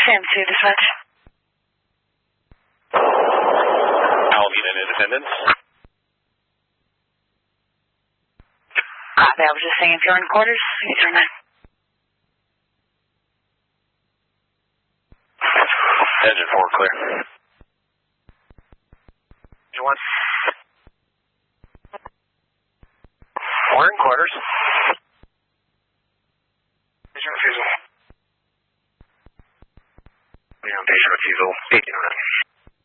Sam 2, dispatch. Alameda and Independence. Copy, I was just saying if you're in quarters, you turn that. Engine 4 clear. Engine 1. We're in quarters.